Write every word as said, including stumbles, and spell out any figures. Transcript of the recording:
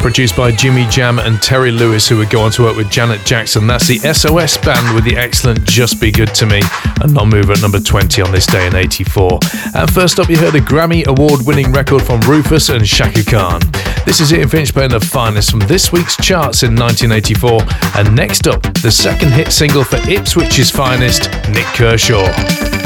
produced by Jimmy Jam and Terry Lewis, who would go on to work with Janet Jackson. That's the S O S Band with the excellent Just Be Good to Me, a non-mover at number twenty on this day in eighty-four. And first up, you heard a Grammy award-winning record from Rufus and Shaka Khan. This is Ian Finch playing the finest from this week's charts in nineteen eighty-four. And next up, the second hit single for Ipswich's finest, Nick Kershaw.